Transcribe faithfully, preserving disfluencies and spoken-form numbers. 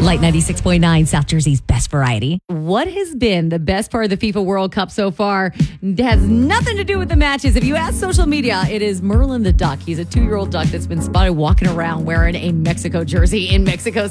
Light ninety-six point nine, South Jersey's best variety. What has been the best part of the FIFA World Cup so far? It has nothing to do with the matches. If you ask social media, it is Merlin the duck. He's a two-year-old duck that's been spotted walking around wearing a Mexico jersey in Mexico